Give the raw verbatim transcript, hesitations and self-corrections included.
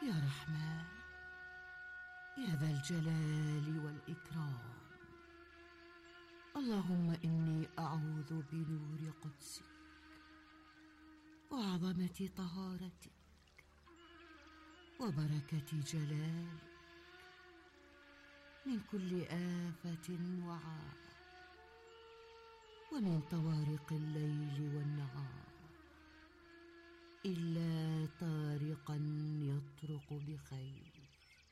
يا رحمن يا ذا الجلال والإكرام، اللهم إني أعوذ بنور قدسك وعظمة طهارتك وبركة جلالك من كل آفة وعار، ومن طوارق الليل والنهار، إلا طارقا يطرق بخير.